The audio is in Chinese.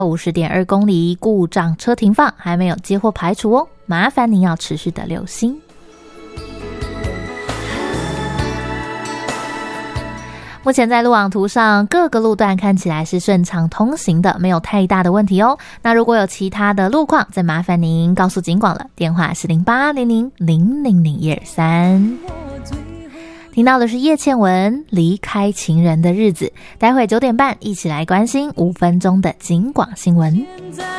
50.2公里，故障车停放，还没有接获排除哦，麻烦您要持续的留心。目前在路网图上，各个路段看起来是顺畅通行的，没有太大的问题哦。那如果有其他的路况，再麻烦您告诉警广了，电话是0800000123。听到的是叶倩文离开情人的日子，待会9点半一起来关心5分钟的警广新闻。